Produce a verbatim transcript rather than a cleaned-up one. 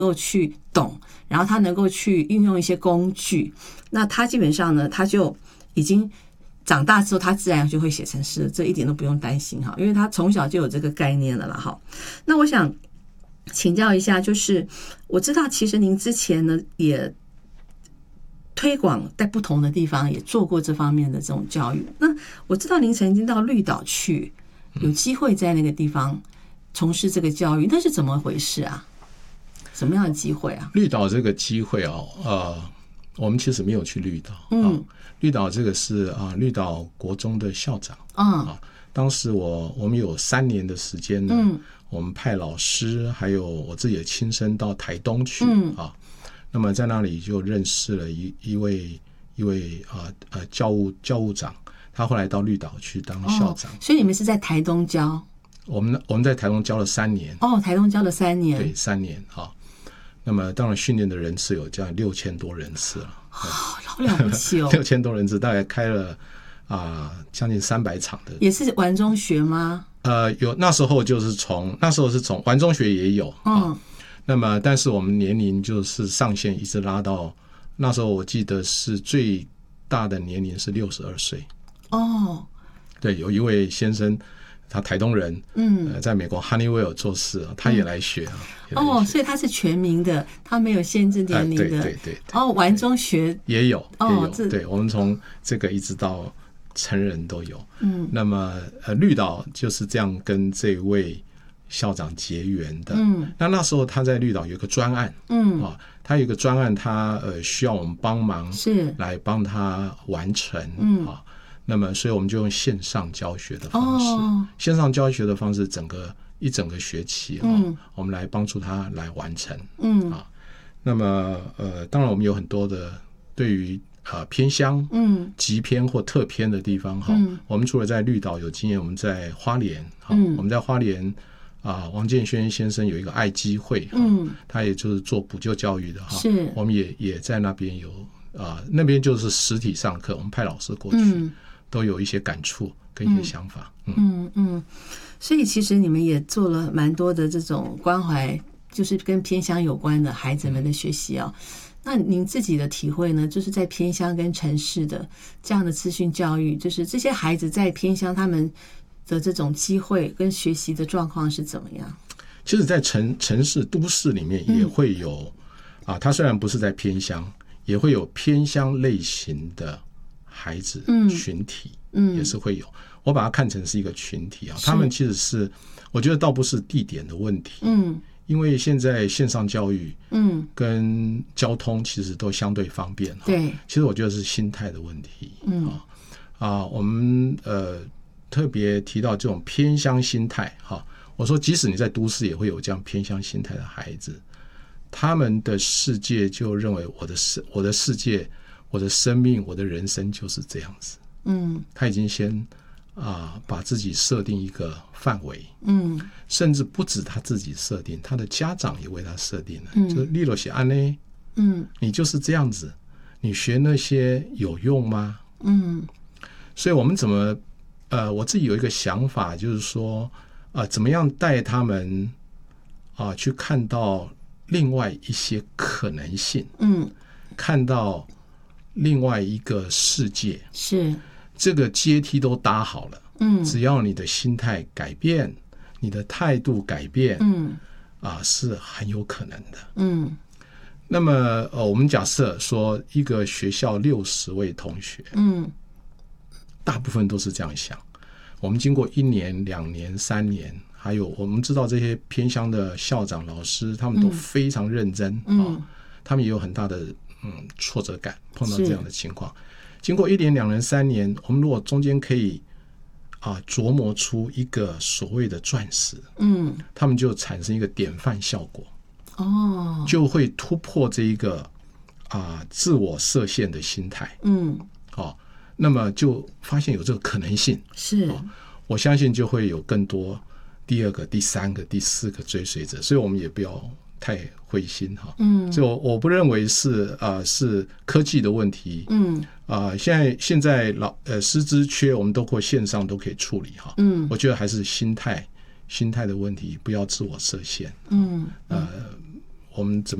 够去懂，然后他能够去运用一些工具，那他基本上呢，他就已经长大之后，他自然就会写成诗，这一点都不用担心哈，因为他从小就有这个概念了啦哈。那我想请教一下，就是我知道其实您之前呢也推广在不同的地方也做过这方面的这种教育，那我知道您曾经到绿岛去，有机会在那个地方从事这个教育，那是怎么回事啊？什么样的机会啊？ 绿岛这个机会啊，呃，我们其实没有去绿岛。 嗯， 啊、绿岛这个是啊，绿岛国中的校长。 嗯、 啊，当时我我们有三年的时间呢， 嗯， 我们派老师还有我自己的亲身到台东去。 嗯啊，那么在那里就认识了一一位一位啊呃教务教务长，他后来到绿岛去当校长。 哦，所以你们是在台东教？ 我们我们在台东教了三年。 哦，台东教了三年。 对，三年啊。那么当然训练的人次有这样六千多人次了。 哦，好了不起哦！ 六千多人次，大概开了啊、呃、将近三百场的。 也是玩中学吗？ 呃，有那时候就是从那时候是从玩中学也有。嗯、啊。那么但是我们年龄就是上限一直拉到那时候，我记得是最大的年龄是六十二岁。 哦。 对，有一位先生。他台东人，嗯、呃，在美国 Honeywell 做事，他也来学啊。 嗯、哦，所以他是全民的，他没有限制年龄的。呃、 对对 对, 对。 哦，玩中学也有，也有。 哦、 对，我们从这个一直到成人都有。嗯，那么呃，绿岛就是这样跟这位校长结缘的。嗯，那那时候他在绿岛有一个专案。嗯，啊，他有一个专案，他呃需要我们帮忙，是来帮他完成。嗯啊。那么，所以我们就用线上教学的方式，哦、线上教学的方式，整个一整个学期啊、嗯，我们来帮助他来完成。嗯啊，那么呃，当然我们有很多的对于呃偏乡、嗯极偏或特偏的地方哈、嗯，我们除了在绿岛有经验，我们在花莲哈、嗯，我们在花莲啊、呃，王建轩先生有一个爱基会哈、嗯，他也就是做补救教育的哈，是，我们也也在那边有啊、呃，那边就是实体上课，我们派老师过去。嗯，都有一些感触跟一些想法。 嗯 嗯, 嗯，所以其实你们也做了蛮多的这种关怀，就是跟偏乡有关的孩子们的学习哦。那您自己的体会呢？就是在偏乡跟城市的这样的资讯教育，就是这些孩子在偏乡他们的这种机会跟学习的状况是怎么样？ 其实在城城市都市里面也会有、嗯、啊，它虽然不是在偏乡，也会有偏乡类型的孩子群体，嗯，也是会有。我把它看成是一个群体啊，他们其实是，我觉得倒不是地点的问题，嗯，因为现在线上教育，嗯，跟交通其实都相对方便，对，其实我觉得是心态的问题，嗯啊啊，我们呃特别提到这种偏乡心态哈，我说即使你在都市也会有这样偏乡心态的孩子，他们的世界就认为我的世我的世界。我的生命，我的人生就是这样子。嗯，他已经先啊、呃、把自己设定一个范围。嗯，甚至不止他自己设定，他的家长也为他设定了。嗯，就是例如写安呢，嗯，你就是这样子，你学那些有用吗？嗯，所以我们怎么呃，我自己有一个想法，就是说啊、呃，怎么样带他们啊、呃、去看到另外一些可能性。嗯，看到。另外一个世界是这个阶梯都搭好了，嗯，只要你的心态改变，你的态度改变，嗯，啊，是很有可能的，嗯。那么呃，我们假设说一个学校六十位同学，嗯，大部分都是这样想。我们经过一年、两年、三年，还有我们知道这些偏乡的校长、老师，他们都非常认真，嗯，啊，他们也有很大的。嗯，挫折感碰到这样的情况，经过一年、两年、三年，我们如果中间可以啊琢磨出一个所谓的钻石，嗯，他们就产生一个典范效果，哦，就会突破这一个啊自我设限的心态，嗯，哦，那么就发现有这个可能性，是，哦，我相信就会有更多第二个、第三个、第四个追随者，所以我们也不要。太灰心哈，嗯，所以我我不认为是呃是科技的问题，嗯啊、呃，现在现在老呃师资缺，我们都过线上都可以处理哈，嗯，我觉得还是心态心态的问题，不要自我设限，嗯呃， 我们怎么